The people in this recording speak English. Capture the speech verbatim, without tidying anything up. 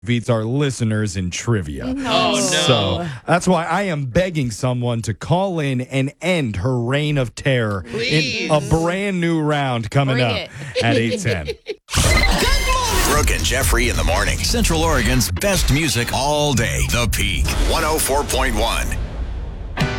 beats our listeners in trivia. Oh, no. So that's why I am begging someone to call in and end her reign of terror Please. in a brand new round coming Bring up it. at eight ten. Brooke and Jeffrey in the morning. Central Oregon's best music all day. The Peak. one oh four point one.